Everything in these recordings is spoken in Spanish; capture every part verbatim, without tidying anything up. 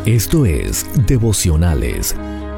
Esto es Devocionales.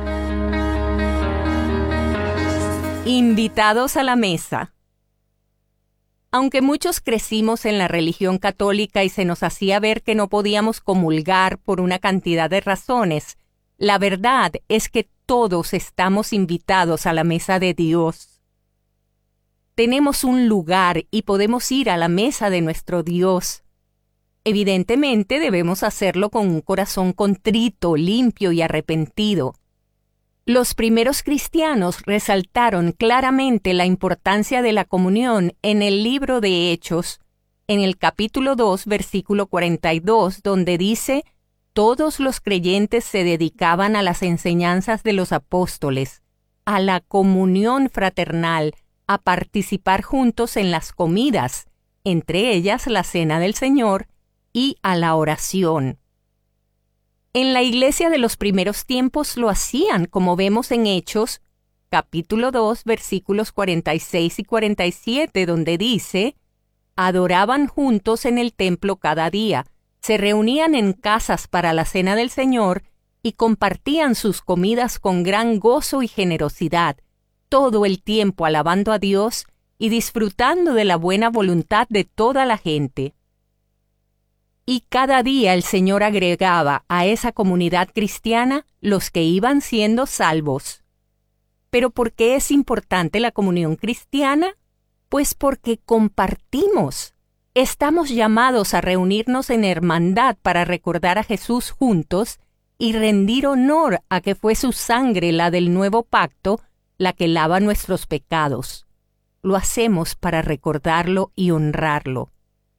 Invitados a la mesa. Aunque muchos crecimos en la religión católica y se nos hacía ver que no podíamos comulgar por una cantidad de razones, la verdad es que todos estamos invitados a la mesa de Dios. Tenemos un lugar y podemos ir a la mesa de nuestro Dios. Evidentemente debemos hacerlo con un corazón contrito, limpio y arrepentido. Los primeros cristianos resaltaron claramente la importancia de la comunión en el libro de Hechos, en el capítulo dos, versículo cuarenta y dos, donde dice: todos los creyentes se dedicaban a las enseñanzas de los apóstoles, a la comunión fraternal, a participar juntos en las comidas, entre ellas la cena del Señor, y a la oración. En la iglesia de los primeros tiempos lo hacían, como vemos en Hechos, capítulo dos, versículos cuarenta y seis y cuarenta y siete, donde dice: adoraban juntos en el templo cada día, se reunían en casas para la cena del Señor y compartían sus comidas con gran gozo y generosidad, todo el tiempo alabando a Dios y disfrutando de la buena voluntad de toda la gente. Y cada día el Señor agregaba a esa comunidad cristiana los que iban siendo salvos. ¿Pero por qué es importante la comunión cristiana? Pues porque compartimos. Estamos llamados a reunirnos en hermandad para recordar a Jesús juntos y rendir honor a que fue su sangre, la del nuevo pacto, la que lava nuestros pecados. Lo hacemos para recordarlo y honrarlo.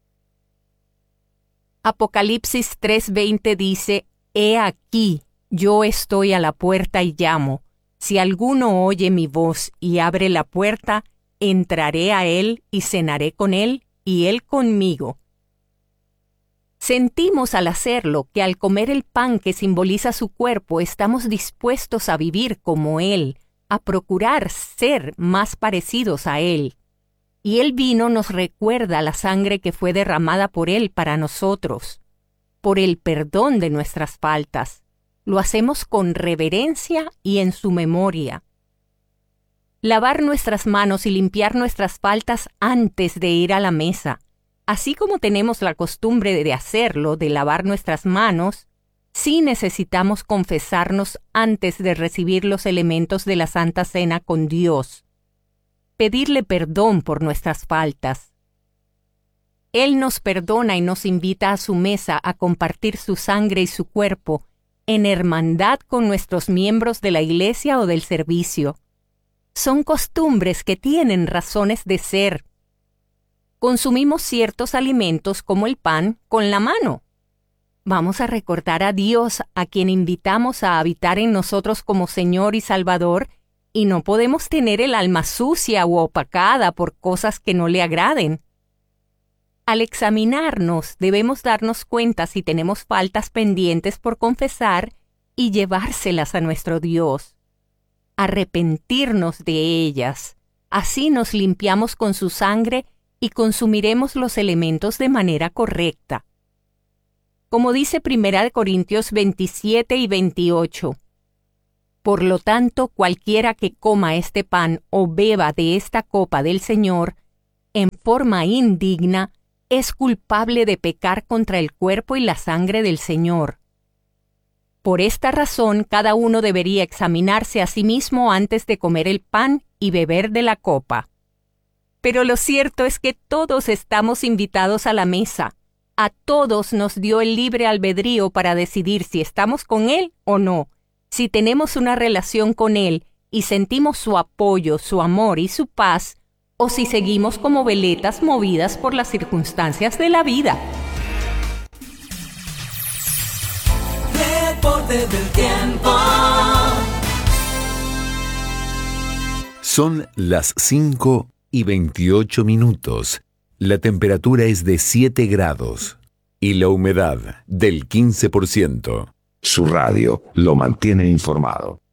Apocalipsis tres veinte dice: He aquí, yo estoy a la puerta y llamo. Si alguno oye mi voz y abre la puerta, entraré a él y cenaré con él y él conmigo. Sentimos al hacerlo que al comer el pan que simboliza su cuerpo estamos dispuestos a vivir como él, a procurar ser más parecidos a él. Y el vino nos recuerda la sangre que fue derramada por él para nosotros, por el perdón de nuestras faltas. Lo hacemos con reverencia y en su memoria. Lavar nuestras manos y limpiar nuestras faltas antes de ir a la mesa, así como tenemos la costumbre de hacerlo, de lavar nuestras manos, sí necesitamos confesarnos antes de recibir los elementos de la Santa Cena con Dios. Pedirle perdón por nuestras faltas. Él nos perdona y nos invita a su mesa a compartir su sangre y su cuerpo en hermandad con nuestros miembros de la iglesia o del servicio. Son costumbres que tienen razones de ser. Consumimos ciertos alimentos como el pan con la mano. Vamos a recordar a Dios, a quien invitamos a habitar en nosotros como Señor y Salvador, y no podemos tener el alma sucia u opacada por cosas que no le agraden. Al examinarnos, debemos darnos cuenta si tenemos faltas pendientes por confesar y llevárselas a nuestro Dios. Arrepentirnos de ellas. Así nos limpiamos con su sangre y consumiremos los elementos de manera correcta. Como dice Primera de Corintios veintisiete y veintiocho, por lo tanto, cualquiera que coma este pan o beba de esta copa del Señor en forma indigna es culpable de pecar contra el cuerpo y la sangre del Señor. Por esta razón, cada uno debería examinarse a sí mismo antes de comer el pan y beber de la copa. Pero lo cierto es que todos estamos invitados a la mesa. A todos nos dio el libre albedrío para decidir si estamos con Él o no. Si tenemos una relación con Él y sentimos su apoyo, su amor y su paz, o si seguimos como veletas movidas por las circunstancias de la vida. Deportes del tiempo. Son las cinco y veintiocho minutos. La temperatura es de siete grados y la humedad del quince por ciento. Su radio lo mantiene informado.